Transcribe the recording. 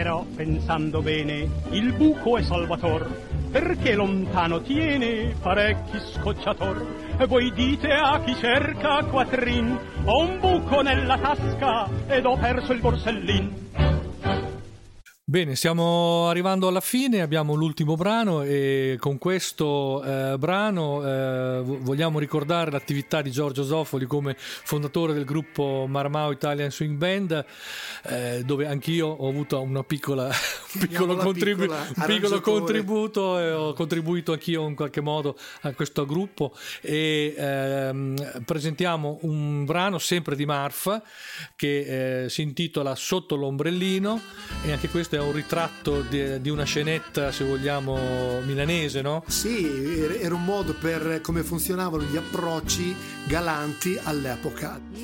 Però pensando bene, il buco è salvator, perché lontano tiene parecchi scocciator. E voi dite a chi cerca quattrin, ho un buco nella tasca ed ho perso il borsellin. Bene, stiamo arrivando alla fine, abbiamo l'ultimo brano e con questo brano vogliamo ricordare l'attività di Giorgio Zoffoli come fondatore del gruppo Marmao Italian Swing Band, dove anch'io ho avuto un piccolo contributo e ho contribuito anch'io in qualche modo a questo gruppo e presentiamo un brano sempre di Marfa che si intitola Sotto l'ombrellino e anche questo è un ritratto di una scenetta, se vogliamo, milanese, no? Sì, era un modo per come funzionavano gli approcci galanti all'epoca.